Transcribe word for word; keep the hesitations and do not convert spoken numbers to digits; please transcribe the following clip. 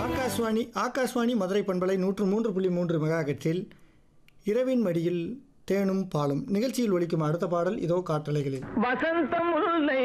ஆகாஷ்வாணி ஆகாஷ்வாணி மதுரை பண்பலை நூற்று மூன்று புள்ளி மூன்று மெகாஹெர்ட்ஸில் இரவின் மடியில் தேனும் பாலும் நிகழ்ச்சியில் ஒலிக்கும் அடுத்த பாடல் இதோ காற்றலைகளில் வசந்தம் முல்லை